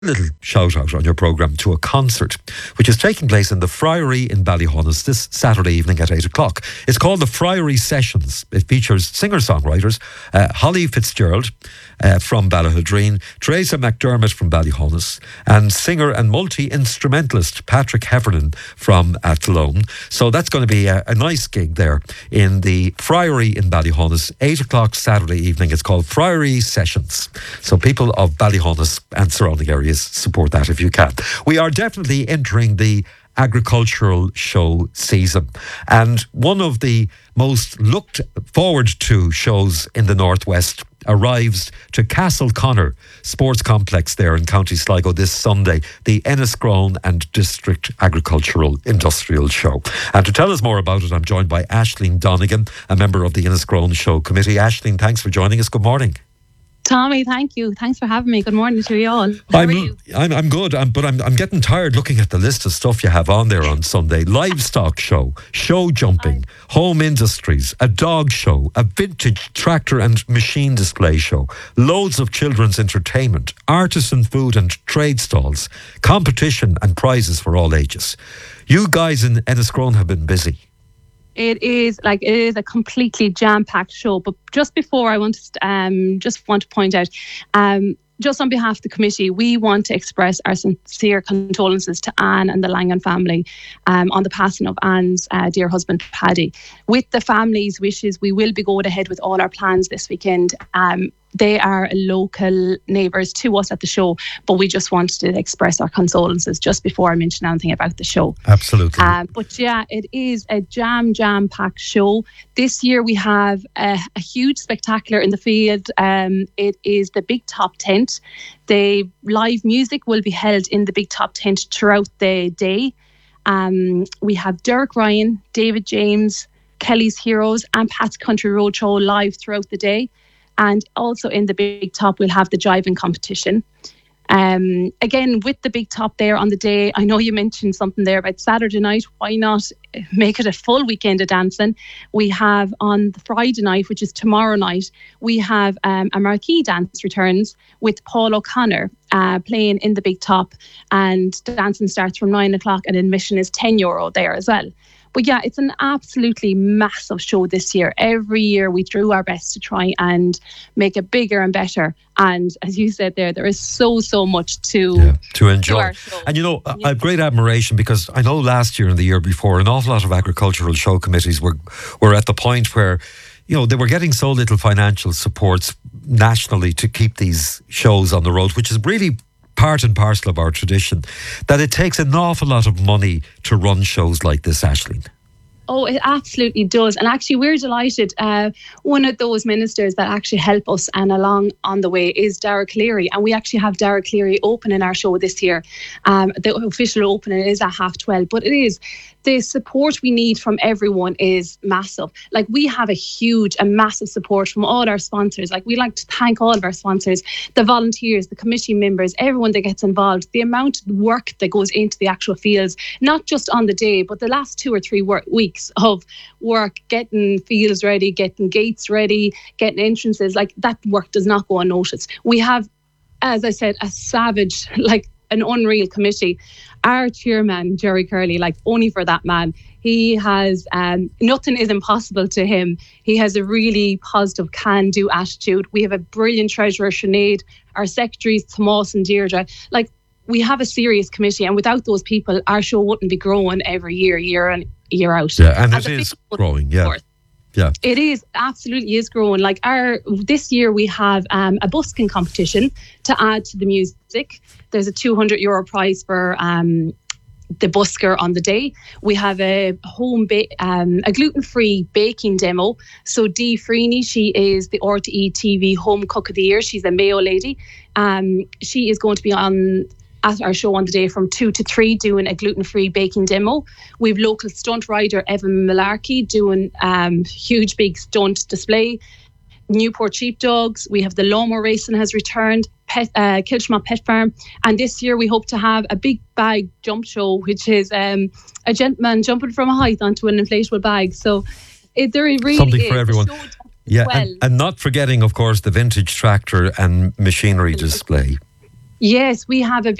little shout out on your programme to a concert which is taking place in the Friary in Ballyhonus this Saturday evening at 8 o'clock. It's called the Friary Sessions. It features singer-songwriters Holly Fitzgerald from Ballahildreen, Teresa McDermott from Ballyhonus, and singer and multi-instrumentalist Patrick Heffernan from Athlone. So that's going to be a nice gig there in the Friary in Ballyhonus, 8 o'clock Saturday evening. It's called Friary Sessions. So people of Ballyhonus and surrounding areas, support that if you can. We are definitely entering the agricultural show season, and one of the most looked forward to shows in the Northwest arrives to Castleconnor Sports Complex there in County Sligo this Sunday, the Enniscrone and District Agricultural Industrial Show. And to tell us more about it, I'm joined by Aisling Donegan, a member of the Enniscrone Show Committee. Aisling, thanks for joining us. Good morning. Tommy, thank you. Thanks for having me. Good morning to you all. How are you? I'm good, but I'm getting tired looking at the list of stuff you have on there on Sunday. Livestock show, show jumping, home industries, a dog show, a vintage tractor and machine display show, loads of children's entertainment, artisan food and trade stalls, competition and prizes for all ages. You guys in Enniscrone have been busy. It is a completely jam-packed show. But just before, I want to point out, just on behalf of the committee, we want to express our sincere condolences to Anne and the Langan family on the passing of Anne's dear husband, Paddy. With the family's wishes, we will be going ahead with all our plans this weekend. They are local neighbours to us at the show, but we just wanted to express our condolences just before I mention anything about the show. Absolutely. But yeah, it is a jam-packed show. This year we have a huge spectacular in the field. It is the Big Top Tent. The live music will be held in the Big Top Tent throughout the day. We have Derek Ryan, David James, Kelly's Heroes and Pat's Country Roadshow live throughout the day. And also in the Big Top, we'll have the jiving competition. Again, with the Big Top there on the day, I know you mentioned something there about Saturday night. Why not make it a full weekend of dancing? We have on the Friday night, which is tomorrow night, we have a marquee dance returns with Paul O'Connor playing in the Big Top. And dancing starts from 9 o'clock and admission is €10 there as well. But yeah, it's an absolutely massive show this year. Every year we do our best to try and make it bigger and better. And as you said there is so much to enjoy. And you know, I have great admiration because I know last year and the year before, an awful lot of agricultural show committees were at the point where, you know, they were getting so little financial supports nationally to keep these shows on the road, which is really part and parcel of our tradition, that it takes an awful lot of money to run shows like this, Aisling. Oh, it absolutely does. And actually, we're delighted. One of those ministers that actually help us and along on the way is Dara Cleary. And we actually have Dara Cleary opening our show this year. The official opening is at 12:30. But it is, the support we need from everyone is massive. Like, we have a massive support from all our sponsors. Like, we like to thank all of our sponsors, the volunteers, the committee members, everyone that gets involved. The amount of work that goes into the actual fields, not just on the day, but the last 2 or 3 weeks of work, getting fields ready, getting gates ready, getting entrances, like that work does not go unnoticed. We have, as I said, a savage, like an unreal committee. Our chairman, Jerry Curley, like only for that man, he has, nothing is impossible to him. He has a really positive can-do attitude. We have a brilliant treasurer, Sinead, our secretaries, Tomas and Deirdre. Like, we have a serious committee, and without those people, our show wouldn't be growing every year in, year out. Yeah, and it is growing, yeah. Yeah, it is, absolutely is growing. Like, this year we have a busking competition to add to the music. There's a €200 prize for the busker on the day. We have a a gluten-free baking demo. So Dee Freeney, she is the RTE TV Home Cook of the Year. She's a Mayo lady. She is going to be at our show on the day from 2 to 3 doing a gluten-free baking demo. We have local stunt rider Evan Malarkey doing huge big stunt display. Newport Sheepdogs, we have the lawnmower racing has returned, Kilshma Pet Farm, and this year we hope to have a big bag jump show, which is a gentleman jumping from a height onto an inflatable bag. So there really something is for everyone. Yeah, well. and not forgetting, of course, the vintage tractor and machinery display. Yes, we have a